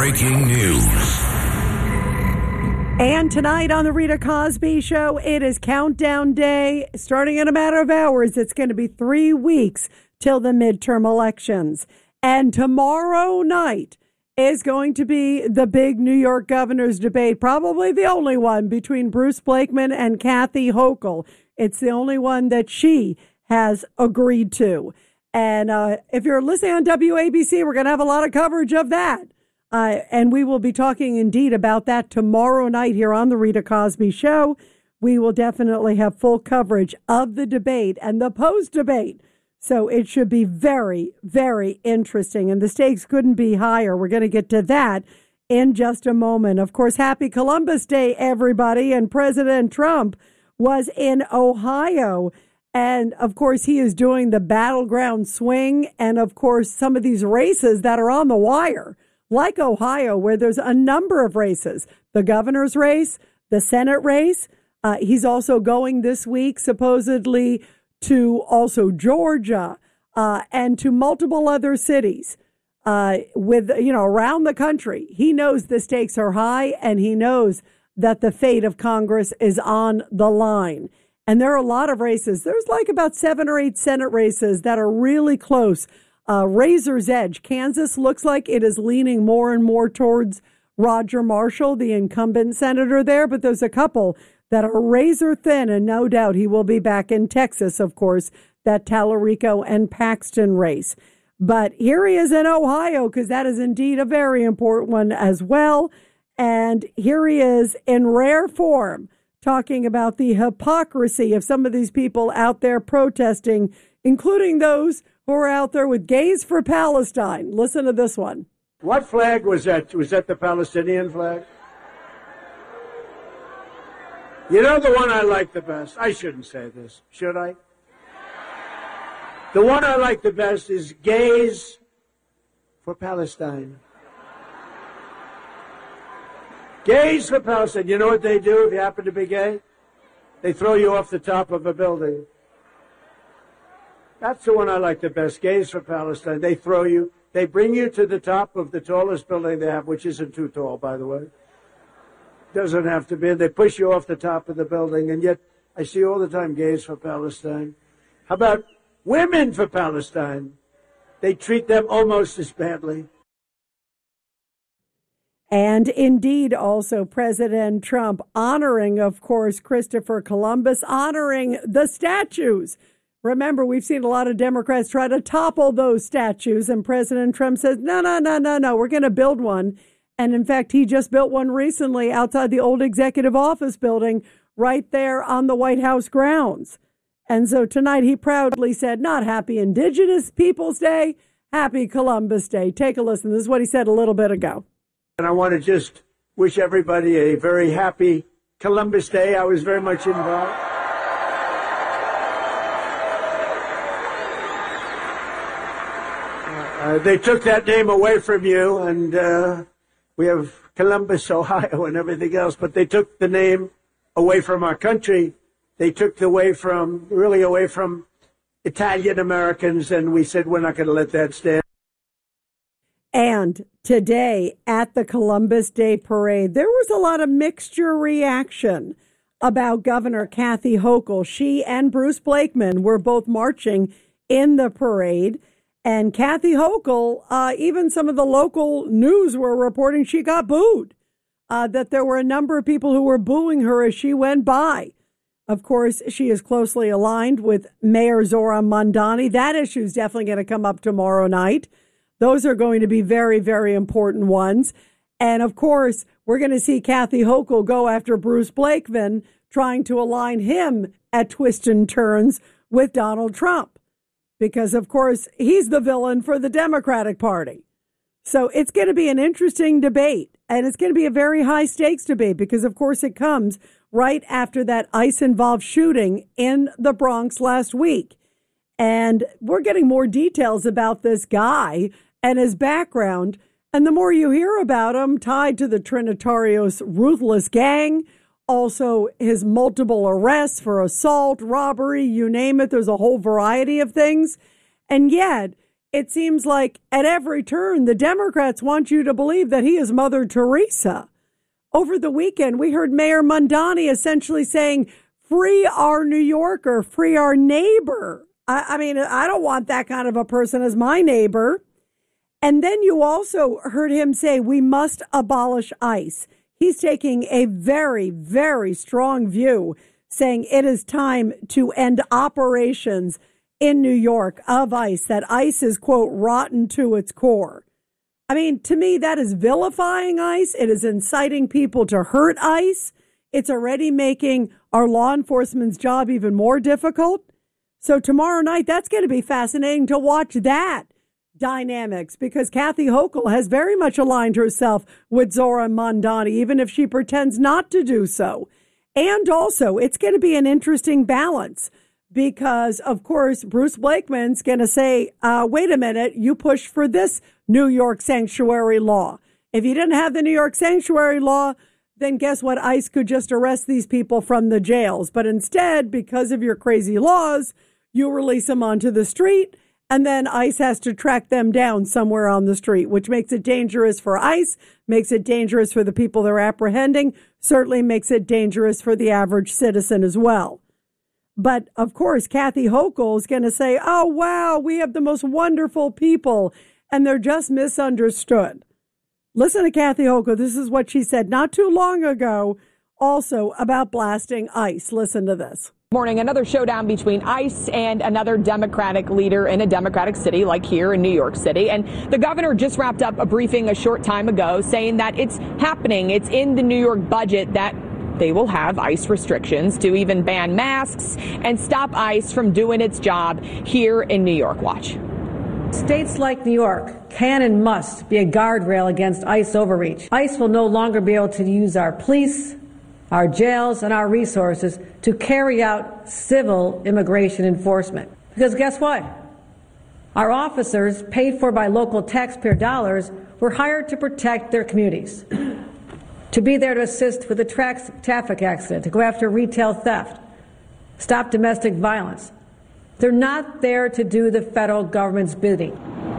breaking news. And tonight on the Rita Cosby Show, it is countdown day. Starting in a matter of hours, it's going to be 3 weeks till the midterm elections. And tomorrow night is going to be the big New York governor's debate, probably the only one between Bruce Blakeman and Kathy Hochul. It's the only one that she has agreed to. And if you're listening on WABC, we're going to have a lot of coverage of that. And we will be talking indeed about that tomorrow night here on the Rita Cosby Show. We will definitely have full coverage of the debate and the post-debate. So it should be very, very interesting. And the stakes couldn't be higher. We're going to get to that in just a moment. Of course, happy Columbus Day, everybody. And President Trump was in Ohio. And, of course, he is doing the battleground swing. And, of course, some of these races that are on the wire, like Ohio, where there's a number of races, the governor's race, the Senate race. He's also going this week, supposedly, to also Georgia and to multiple other cities around the country. He knows the stakes are high, and he knows that the fate of Congress is on the line. And there are a lot of races. There's like about 7 or 8 Senate races that are really close. Razor's edge. Kansas looks like it is leaning more and more towards Roger Marshall, the incumbent senator there, but there's a couple that are razor thin, and no doubt he will be back in Texas, of course, that Tallarico and Paxton race. But here he is in Ohio, because that is indeed a very important one as well. And here he is in rare form, talking about the hypocrisy of some of these people out there protesting, including those who are out there with Gays for Palestine. Listen to this one. What flag was that? Was that the Palestinian flag? You know the one I like the best? I shouldn't say this, should I? The one I like the best is Gays for Palestine. Gays for Palestine. You know what they do if you happen to be gay? They throw you off the top of a building. That's the one I like the best, Gays for Palestine. They bring you to the top of the tallest building they have, which isn't too tall, by the way. Doesn't have to be. They push you off the top of the building, and yet I see all the time Gays for Palestine. How about Women for Palestine? They treat them almost as badly. And indeed, also President Trump honoring, of course, Christopher Columbus, honoring the statues. Remember, we've seen a lot of Democrats try to topple those statues, and President Trump says, no, we're going to build one. And in fact, he just built one recently outside the old executive office building right there on the White House grounds. And so tonight he proudly said, not Happy Indigenous Peoples Day, Happy Columbus Day. Take a listen. This is what he said a little bit ago. And I want to just wish everybody a very happy Columbus Day. I was very much involved. They took that name away from you, and we have Columbus, Ohio, and everything else, but they took the name away from our country. They took it away from Italian Americans, and we said we're not going to let that stand. And today at the Columbus Day Parade, there was a lot of mixture reaction about Governor Kathy Hochul. She and Bruce Blakeman were both marching in the parade. And Kathy Hochul, even some of the local news were reporting she got booed, that there were a number of people who were booing her as she went by. Of course, she is closely aligned with Mayor Zohran Mamdani. That issue is definitely going to come up tomorrow night. Those are going to be very, very important ones. And of course, we're going to see Kathy Hochul go after Bruce Blakeman, trying to align him at twists and turns with Donald Trump. Because, of course, he's the villain for the Democratic Party. So it's going to be an interesting debate. And it's going to be a very high stakes debate because, of course, it comes right after that ICE-involved shooting in the Bronx last week. And we're getting more details about this guy and his background. And the more you hear about him, tied to the Trinitarios ruthless gang, also his multiple arrests for assault, robbery, you name it. There's a whole variety of things. And yet it seems like at every turn, the Democrats want you to believe that he is Mother Teresa. Over the weekend, we heard Mayor Mamdani essentially saying, free our New Yorker, free our neighbor. I mean, I don't want that kind of a person as my neighbor. And then you also heard him say, we must abolish ICE. He's taking a very, very strong view, saying it is time to end operations in New York of ICE, that ICE is, quote, rotten to its core. I mean, to me, that is vilifying ICE. It is inciting people to hurt ICE. It's already making our law enforcement's job even more difficult. So tomorrow night, that's going to be fascinating to watch that dynamics, because Kathy Hochul has very much aligned herself with Zohran Mamdani, even if she pretends not to do so. And also, it's going to be an interesting balance because, of course, Bruce Blakeman's going to say, wait a minute, you pushed for this New York sanctuary law. If you didn't have the New York sanctuary law, then guess what? ICE could just arrest these people from the jails. But instead, because of your crazy laws, you release them onto the street, and then ICE has to track them down somewhere on the street, which makes it dangerous for ICE, makes it dangerous for the people they're apprehending, certainly makes it dangerous for the average citizen as well. But, of course, Kathy Hochul is going to say, oh, wow, we have the most wonderful people, and they're just misunderstood. Listen to Kathy Hochul. This is what she said not too long ago also about blasting ICE. Listen to this. Morning, another showdown between ICE and another Democratic leader in a Democratic city like here in New York City. And the governor just wrapped up a briefing a short time ago saying that it's happening. It's in the New York budget that they will have ICE restrictions to even ban masks and stop ICE from doing its job here in New York. Watch. States like New York can and must be a guardrail against ICE overreach. ICE will no longer be able to use our police, our jails, and our resources to carry out civil immigration enforcement. Because guess what? Our officers, paid for by local taxpayer dollars, were hired to protect their communities, to be there to assist with a traffic accident, to go after retail theft, stop domestic violence. They're not there to do the federal government's bidding.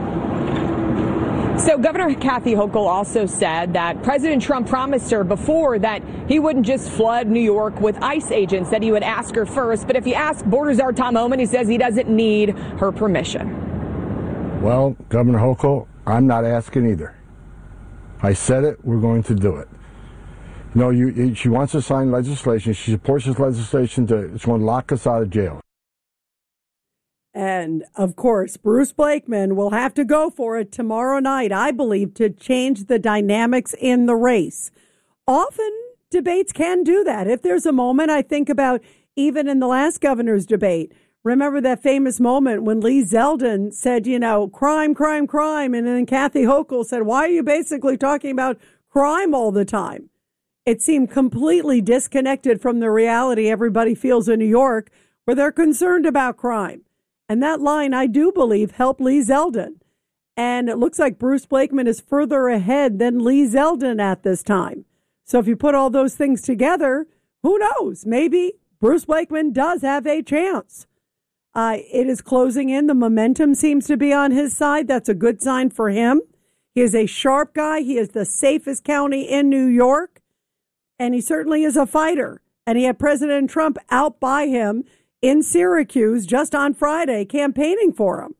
So Governor Kathy Hochul also said that President Trump promised her before that he wouldn't just flood New York with ICE agents, that he would ask her first. But if you ask Border Czar Tom Homan, he says he doesn't need her permission. Well, Governor Hochul, I'm not asking either. I said it, we're going to do it. You know, she wants to sign legislation. She supports this legislation it's going to lock us out of jail. And, of course, Bruce Blakeman will have to go for it tomorrow night, I believe, to change the dynamics in the race. Often, debates can do that. If there's a moment, I think about even in the last governor's debate. Remember that famous moment when Lee Zeldin said, you know, crime, crime, crime. And then Kathy Hochul said, why are you basically talking about crime all the time? It seemed completely disconnected from the reality everybody feels in New York, where they're concerned about crime. And that line, I do believe, helped Lee Zeldin. And it looks like Bruce Blakeman is further ahead than Lee Zeldin at this time. So if you put all those things together, who knows? Maybe Bruce Blakeman does have a chance. It is closing in. The momentum seems to be on his side. That's a good sign for him. He is a sharp guy. He is the safest county in New York. And he certainly is a fighter. And he had President Trump out by him in Syracuse just on Friday, campaigning for him.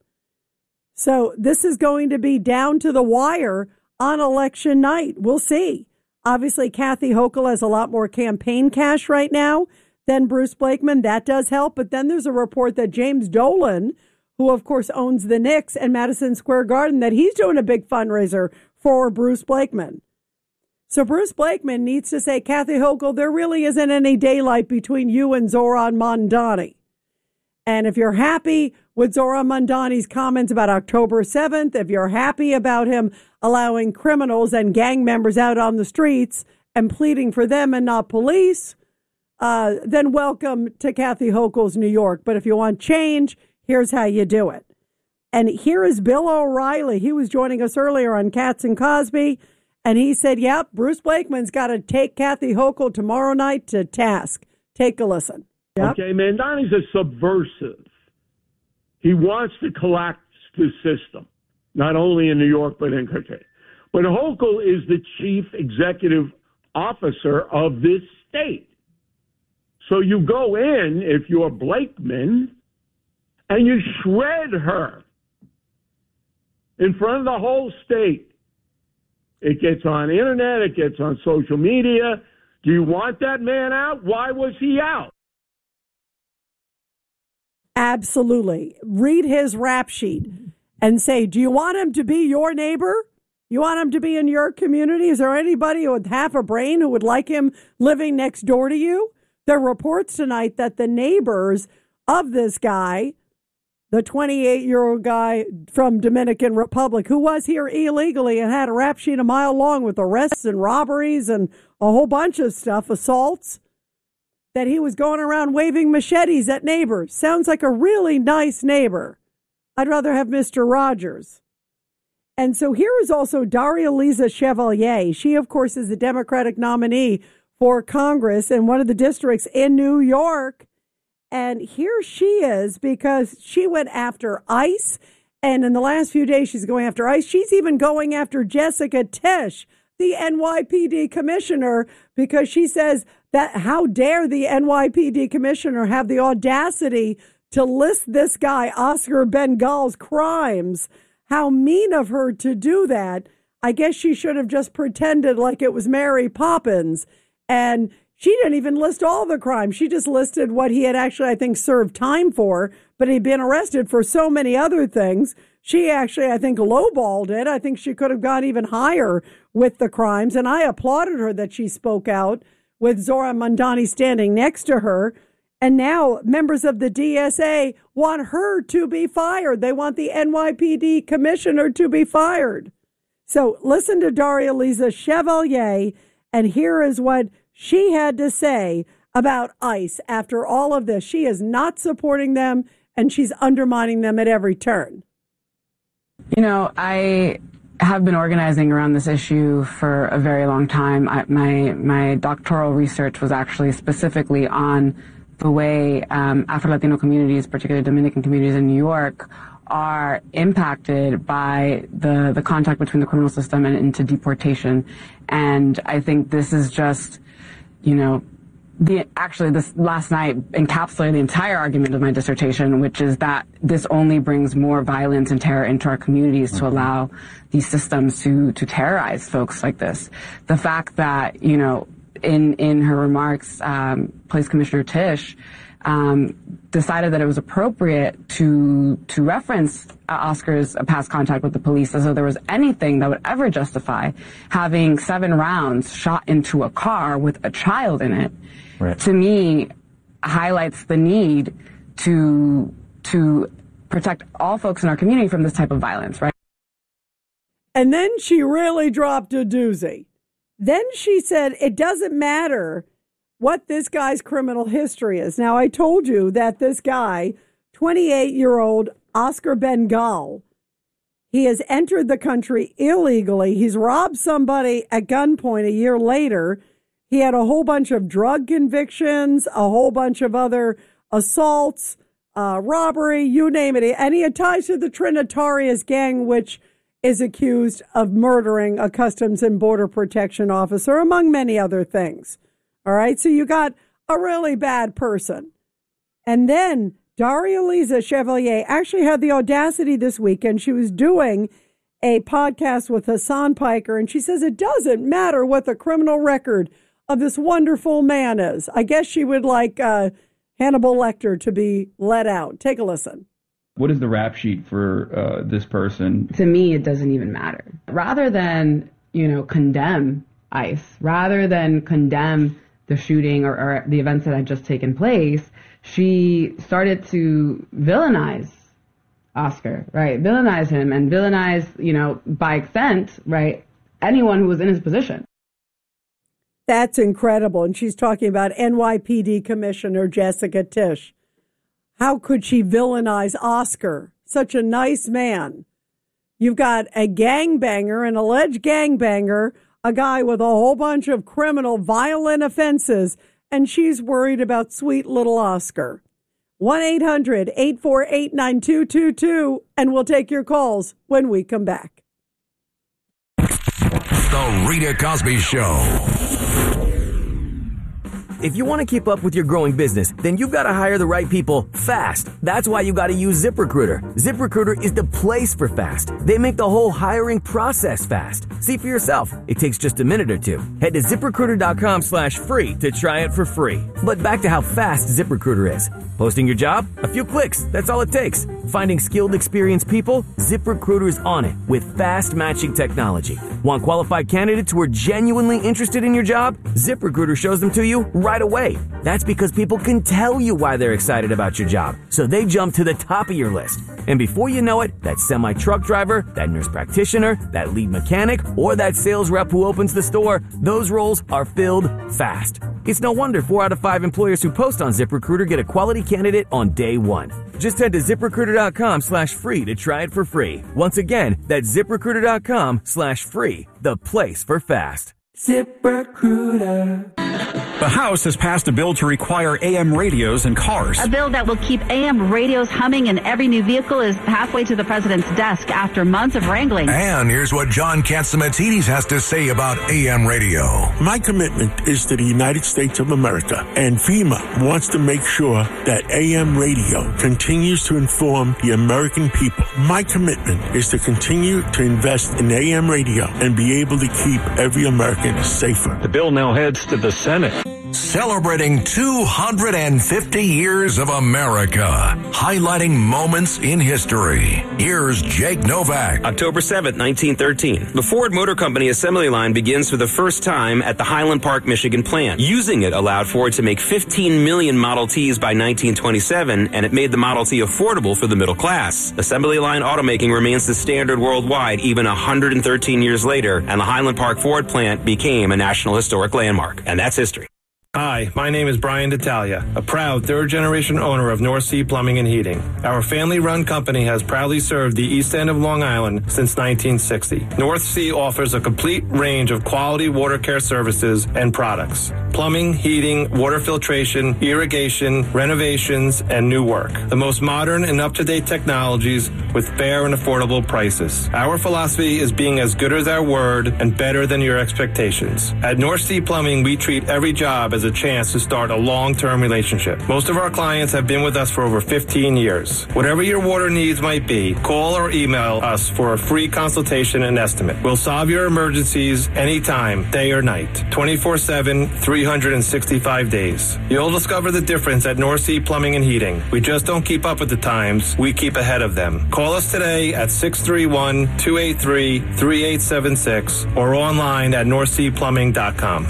So this is going to be down to the wire on election night. We'll see. Obviously, Kathy Hochul has a lot more campaign cash right now than Bruce Blakeman. That does help. But then there's a report that James Dolan, who, of course, owns the Knicks and Madison Square Garden, that he's doing a big fundraiser for Bruce Blakeman. So Bruce Blakeman needs to say, Kathy Hochul, there really isn't any daylight between you and Zohran Mamdani. And if you're happy with Zohran Mamdani's comments about October 7th, if you're happy about him allowing criminals and gang members out on the streets and pleading for them and not police, then welcome to Kathy Hochul's New York. But if you want change, here's how you do it. And here is Bill O'Reilly. He was joining us earlier on Katz and Cosby. And he said, yep, Bruce Blakeman's got to take Kathy Hochul tomorrow night to task. Take a listen. Yep. Okay, Mamdani's a subversive. He wants to collapse justice system, not only in New York, but in Kentucky. But Hochul is the chief executive officer of this state. So you go in, if you're Blakeman, and you shred her in front of the whole state. It gets on internet, it gets on social media. Do you want that man out? Why was he out? Absolutely. Read his rap sheet and say, do you want him to be your neighbor? You want him to be in your community? Is there anybody with half a brain who would like him living next door to you? There are reports tonight that the neighbors of this guy, the 28-year-old guy from Dominican Republic, who was here illegally and had a rap sheet a mile long with arrests and robberies and a whole bunch of stuff, assaults, that he was going around waving machetes at neighbors. Sounds like a really nice neighbor. I'd rather have Mr. Rogers. And so here is also Daria-Liza Chevalier. She, of course, is the Democratic nominee for Congress in one of the districts in New York. And here she is because she went after ICE. And in the last few days, she's going after ICE. She's even going after Jessica Tisch, the NYPD commissioner, because she says that how dare the NYPD commissioner have the audacity to list this guy, Oscar Bengal's crimes. How mean of her to do that. I guess she should have just pretended like it was Mary Poppins. And she didn't even list all the crimes. She just listed what he had actually, I think, served time for, but he'd been arrested for so many other things. She actually, I think, lowballed it. I think she could have gone even higher with the crimes. And I applauded her that she spoke out with Zohran Mamdani standing next to her. And now members of the DSA want her to be fired. They want the NYPD commissioner to be fired. So listen to Daria-Liza Chevalier, and here is what she had to say about ICE after all of this. She is not supporting them, and she's undermining them at every turn. You know, I have been organizing around this issue for a very long time. My doctoral research was actually specifically on the way Afro-Latino communities, particularly Dominican communities in New York, are impacted by the contact between the criminal system and into deportation. And I think this is just, you know, this last night encapsulated the entire argument of my dissertation, which is that this only brings more violence and terror into our communities to allow these systems to terrorize folks like this. The fact that, you know, in her remarks, Police Commissioner Tisch decided that it was appropriate to reference Oscar's past contact with the police as though there was anything that would ever justify having 7 rounds shot into a car with a child in it. Right. To me, highlights the need to protect all folks in our community from this type of violence, right? And then she really dropped a doozy. Then she said it doesn't matter what this guy's criminal history is. Now, I told you that this guy, 28-year-old Oscar Bengal, he has entered the country illegally. He's robbed somebody at gunpoint a year later. He had a whole bunch of drug convictions, a whole bunch of other assaults, robbery, you name it. And he had ties to the Trinitarius gang, which is accused of murdering a Customs and Border Protection officer, among many other things. All right, so you got a really bad person. And then Daria-Liza Chevalier actually had the audacity this weekend. She was doing a podcast with Hassan Piker, and she says it doesn't matter what the criminal record of this wonderful man is. I guess she would like Hannibal Lecter to be let out. Take a listen. What is the rap sheet for this person? To me, it doesn't even matter. Rather than, you know, condemn ICE, rather than condemn the shooting or the events that had just taken place, she started to villainize Oscar, right? Villainize him and villainize, you know, by extent, right, anyone who was in his position. That's incredible. And she's talking about NYPD Commissioner Jessica Tisch. How could she villainize Oscar? Such a nice man. You've got a gangbanger, an alleged gangbanger, a guy with a whole bunch of criminal, violent offenses, and she's worried about sweet little Oscar. 1-800-848-9222, and we'll take your calls when we come back. The Rita Cosby Show. If you want to keep up with your growing business, then you've got to hire the right people fast. That's why you got to use ZipRecruiter. ZipRecruiter is the place for fast. They make the whole hiring process fast. See for yourself. It takes just a minute or two. Head to ZipRecruiter.com/free to try it for free. But back to how fast ZipRecruiter is. Posting your job? A few clicks. That's all it takes. Finding skilled, experienced people? ZipRecruiter's on it with fast matching technology. Want qualified candidates who are genuinely interested in your job? ZipRecruiter shows them to you right away. That's because people can tell you why they're excited about your job, so they jump to the top of your list. And before you know it, that semi-truck driver, that nurse practitioner, that lead mechanic, or that sales rep who opens the store, those roles are filled fast. It's no wonder 4 out of 5 employers who post on ZipRecruiter get a quality candidate on day one. Just head to ZipRecruiter.com/free to try it for free. Once again, that's ZipRecruiter.com/free, the place for fast. ZipRecruiter. The House has passed a bill to require AM radios in cars. A bill that will keep AM radios humming in every new vehicle is halfway to the president's desk after months of wrangling. And here's what John Catsimatidis has to say about AM radio. My commitment is to the United States of America, and FEMA wants to make sure that AM radio continues to inform the American people. My commitment is to continue to invest in AM radio and be able to keep every American safer. The bill now heads to the Senate. Celebrating 250 years of America, highlighting moments in history. Here's Jake Novak. October 7th, 1913. The Ford Motor Company assembly line begins for the first time at the Highland Park, Michigan plant. Using it allowed Ford to make 15 million Model Ts by 1927, and it made the Model T affordable for the middle class. Assembly line automaking remains the standard worldwide even 113 years later, and the Highland Park Ford plant became a National Historic Landmark. And that's history. Hi, my name is Brian D'Italia, a proud third-generation owner of North Sea Plumbing and Heating. Our family-run company has proudly served the East End of Long Island since 1960. North Sea offers a complete range of quality water care services and products. Plumbing, heating, water filtration, irrigation, renovations, and new work. The most modern and up-to-date technologies with fair and affordable prices. Our philosophy is being as good as our word and better than your expectations. At North Sea Plumbing, we treat every job as a chance to start a long-term relationship. Most of our clients have been with us for over 15 years. Whatever your water needs might be, call or email us for a free consultation and estimate. We'll solve your emergencies anytime, day or night, 24/7, 365 days. You'll discover the difference at North Sea Plumbing and Heating. We just don't keep up with the times, we keep ahead of them. Call us today at 631-283-3876 or online at northseaplumbing.com.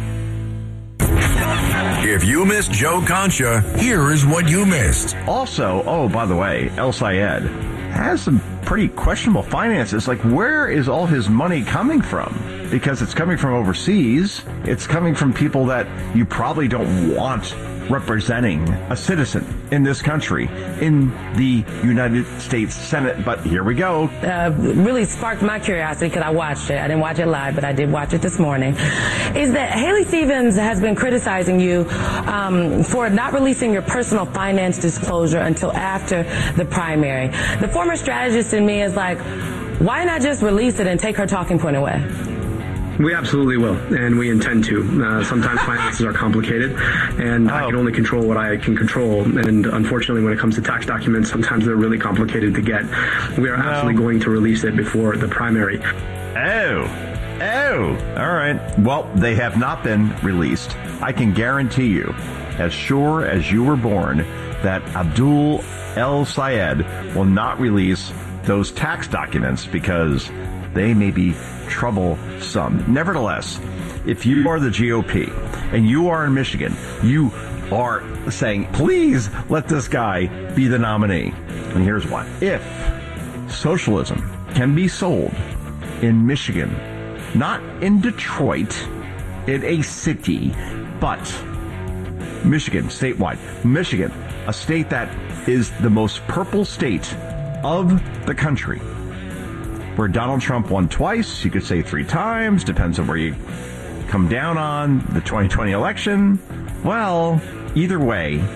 If you missed Joe Concha, here is what you missed. Also, by the way, El Sayed has some pretty questionable finances. Like, where is all his money coming from? Because it's coming from overseas. It's coming from people that you probably don't want representing a citizen in this country, in the United States Senate. But here we go. Really sparked my curiosity because I watched it. I didn't watch it live, but I did watch it this morning. Is that Haley Stevens has been criticizing you for not releasing your personal finance disclosure until after the primary. The former strategist in me is like, why not just release it and take her talking point away? We absolutely will, and we intend to. Sometimes finances are complicated, and I can only control what I can control. And unfortunately, when it comes to tax documents, sometimes they're really complicated to get. We are absolutely going to release it before the primary. Oh, all right. Well, they have not been released. I can guarantee you, as sure as you were born, that Abdul El Sayed will not release those tax documents because they may be troublesome. Nevertheless, if you are the GOP and you are in Michigan, you are saying, please let this guy be the nominee. And here's why. If socialism can be sold in Michigan, not in Detroit, in a city, but Michigan, statewide. Michigan, a state that is the most purple state of the country, where Donald Trump won twice, you could say 3 times, depends on where you come down on the 2020 election. Well, either way,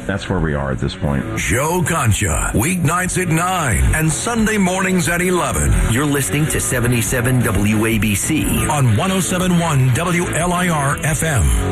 that's where we are at this point. Joe Concha, weeknights at 9 and Sunday mornings at 11. You're listening to 77 WABC on 107.1 WLIR FM.